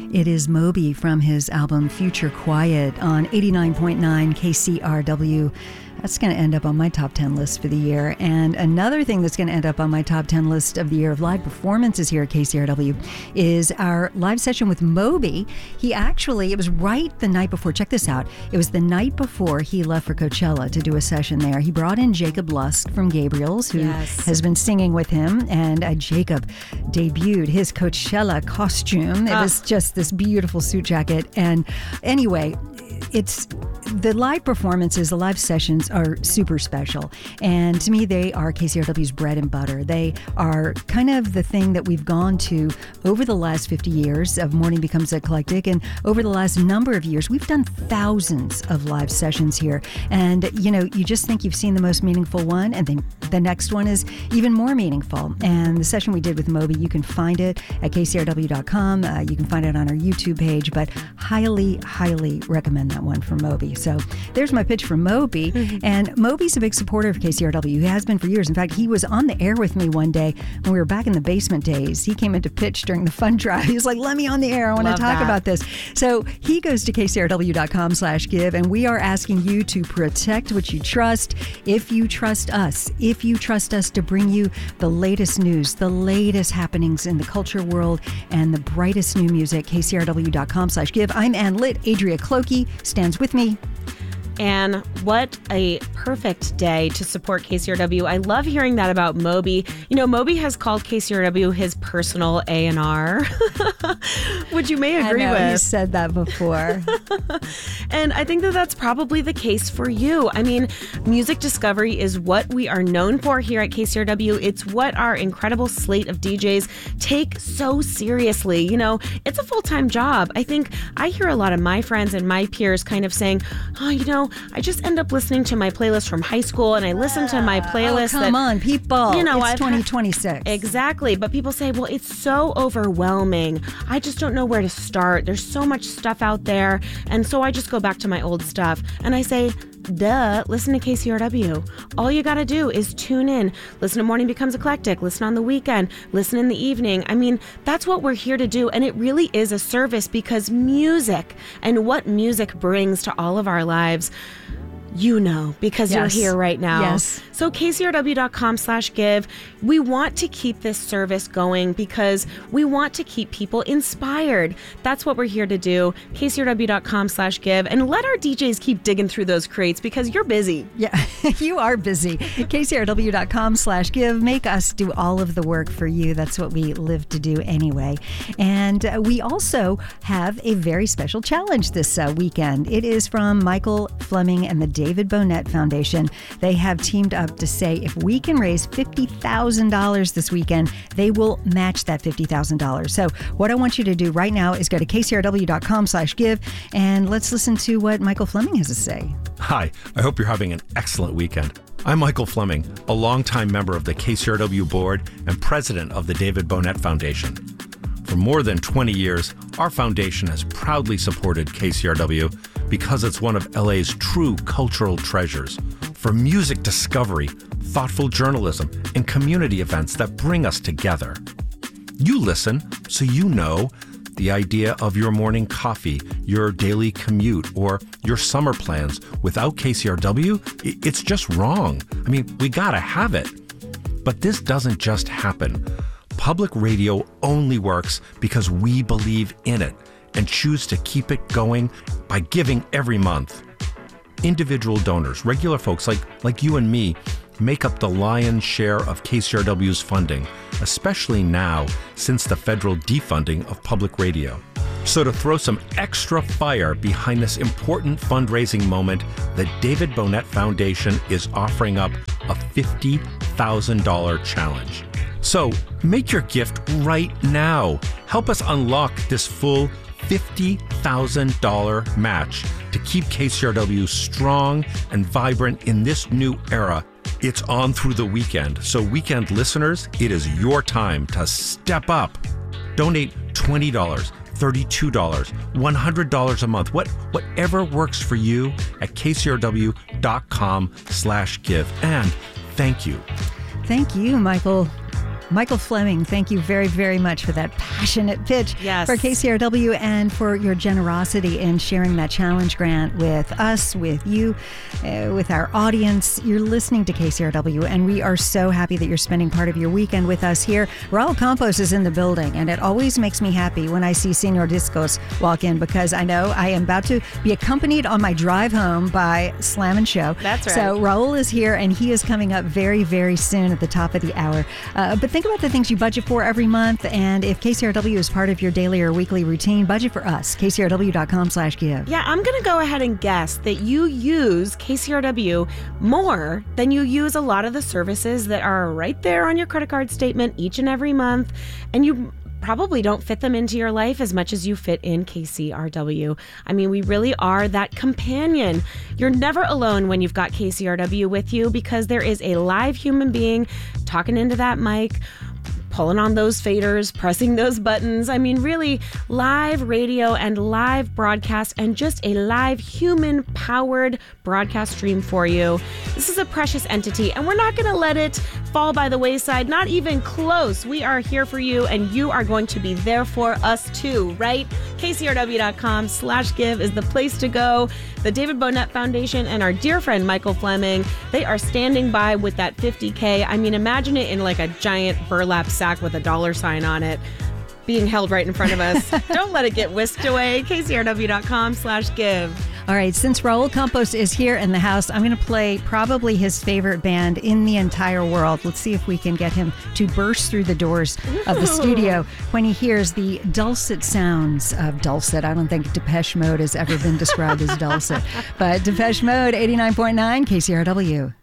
It is Moby from his album Future Quiet on 89.9 KCRW. That's going to end up on my top 10 list for the year. And another thing that's going to end up on my top 10 list of the year of live performances here at KCRW is our live session with Moby. It was right the night before. Check this out. It was the night before he left for Coachella to do a session there. He brought in Jacob Lusk from Gabriel's, who has been singing with him. And Jacob debuted his Coachella costume. It was just this beautiful suit jacket. And anyway, it's the live performances, the live sessions are super special. And to me, they are KCRW's bread and butter. They are kind of the thing that we've gone to over the last 50 years of Morning Becomes Eclectic. And over the last number of years, we've done thousands of live sessions here. And, you just think you've seen the most meaningful one, and then the next one is even more meaningful. And the session we did with Moby, you can find it at kcrw.com. You can find it on our YouTube page, but highly, highly recommend that one for Moby. So there's my pitch for Moby. And Moby's a big supporter of KCRW. He has been for years. In fact, he was on the air with me one day when we were back in the basement days. He came in to pitch during the fund drive. He was like, let me on the air. I want to talk about this. So he goes to kcrw.com/give, and we are asking you to protect what you trust. If you trust us to bring you the latest news, the latest happenings in the culture world, and the brightest new music, kcrw.com/give. I'm Ann Litt. Adria Clokey stands with me. And what a perfect day to support KCRW. I love hearing that about Moby. Moby has called KCRW his personal A&R, which you may agree with. You said that before. And I think that that's probably the case for you. I mean, music discovery is what we are known for here at KCRW. It's what our incredible slate of DJs take so seriously. It's a full-time job. I think I hear a lot of my friends and my peers kind of saying, I just end up listening to my playlist from high school, and I listen to my playlist. Oh, come on, people. It's 2026. Exactly. But people say, well, it's so overwhelming. I just don't know where to start. There's so much stuff out there. And so I just go back to my old stuff. And I say, duh, listen to KCRW. All you got to do is tune in. Listen to Morning Becomes Eclectic. Listen on the weekend. Listen in the evening. I mean, that's what we're here to do. And it really is a service, because music and what music brings to all of our lives, because you're here right now. Yes. So kcrw.com/give. We want to keep this service going because we want to keep people inspired. That's what we're here to do. kcrw.com/give. And let our DJs keep digging through those crates, because you're busy. Yeah, you are busy. kcrw.com/give. Make us do all of the work for you. That's what we live to do anyway. And we also have a very special challenge this weekend. It is from Michael Fleming and the David Bonnet Foundation. They have teamed up to say if we can raise $50,000 this weekend, they will match that $50,000. So what I want you to do right now is go to kcrw.com/give, and let's listen to what Michael Fleming has to say. Hi, I hope you're having an excellent weekend. I'm Michael Fleming, a longtime member of the KCRW board and president of the David Bonnet Foundation. For more than 20 years, our foundation has proudly supported KCRW because it's one of LA's true cultural treasures. For music discovery, thoughtful journalism, and community events that bring us together. You listen, so you know the idea of your morning coffee, your daily commute, or your summer plans without KCRW, it's just wrong. I mean, we gotta have it. But this doesn't just happen. Public radio only works because we believe in it and choose to keep it going by giving every month. Individual donors, regular folks like you and me, make up the lion's share of KCRW's funding, especially now since the federal defunding of public radio. So to throw some extra fire behind this important fundraising moment, the David Bonnet Foundation is offering up a $50,000 challenge. So make your gift right now. Help us unlock this full $50,000 match to keep KCRW strong and vibrant in this new era. It's on through the weekend, so weekend listeners, it is your time to step up. Donate $20, $32, $100 a month, whatever works for you at kcrw.com/give. And thank you. Thank you, Michael Michael Fleming, thank you very, very much for that passionate pitch for KCRW and for your generosity in sharing that challenge grant with us, with you, with our audience. You're listening to KCRW, and we are so happy that you're spending part of your weekend with us here. Raul Campos is in the building, and it always makes me happy when I see Senor Discos walk in, because I know I am about to be accompanied on my drive home by Slam and Show. That's right. So Raul is here, and he is coming up very, very soon at the top of the hour. But think about the things you budget for every month, and if KCRW is part of your daily or weekly routine, budget for us, kcrw.com/give. Yeah, I'm going to go ahead and guess that you use KCRW more than you use a lot of the services that are right there on your credit card statement each and every month, and you probably don't fit them into your life as much as you fit in KCRW. I mean, we really are that companion. You're never alone when you've got KCRW with you, because there is a live human being talking into that mic, pulling on those faders, pressing those buttons. I mean, really, live radio and live broadcast, and just a live human-powered broadcast stream for you. This is a precious entity, and we're not going to let it fall by the wayside, not even close. We are here for you, and you are going to be there for us too, right? KCRW.com/give is the place to go. The David Bonett Foundation and our dear friend Michael Fleming, they are standing by with that $50K. I mean, imagine it in like a giant burlap sack with a dollar sign on it, being held right in front of us. Don't let it get whisked away. KCRW.com/give. All right, since Raul Campos is here in the house, I'm going to play probably his favorite band in the entire world. Let's see if we can get him to burst through the doors of the studio when he hears the dulcet sounds of dulcet. I don't think Depeche Mode has ever been described as dulcet, but Depeche Mode, 89.9 KCRW.